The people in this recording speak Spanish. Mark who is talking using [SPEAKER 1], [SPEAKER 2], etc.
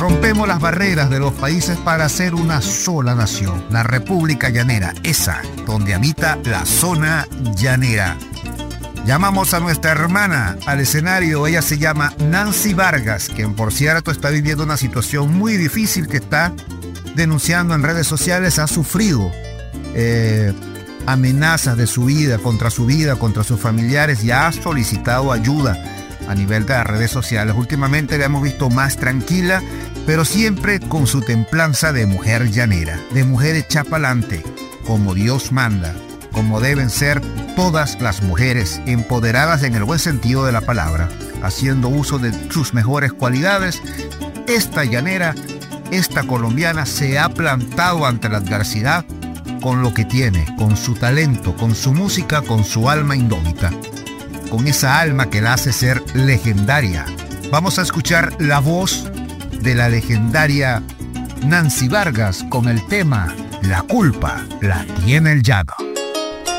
[SPEAKER 1] Rompemos las barreras de los países para hacer una sola nación, la República Llanera, esa donde habita la zona llanera. Llamamos a nuestra hermana al escenario. Ella se llama Nancy Vargas, quien por cierto está viviendo una situación muy difícil que está denunciando en redes sociales. Ha sufrido amenazas de su vida, contra sus familiares, y ha solicitado ayuda a nivel de las redes sociales. Últimamente la hemos visto más tranquila, pero siempre con su templanza de mujer llanera, de mujer hecha pa'lante, como Dios manda, como deben ser todas las mujeres, empoderadas en el buen sentido de la palabra, haciendo uso de sus mejores cualidades. Esta llanera, esta colombiana, se ha plantado ante la adversidad con lo que tiene, con su talento, con su música, con su alma indómita, con esa alma que la hace ser legendaria. Vamos a escuchar la voz de la legendaria Nancy Vargas con el tema La culpa la tiene el llano.